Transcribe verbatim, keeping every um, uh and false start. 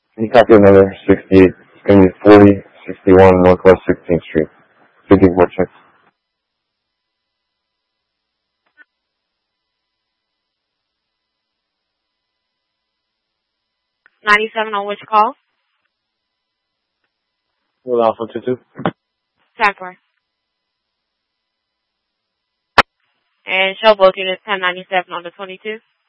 Can you copy another sixty-eight? It's going to be forty sixty-one Northwest sixteenth Street. fifty-four checks. ninety-seven on which call? Well, Alpha two two. Tackler. And show both units ten ninety-seven on the twenty-two.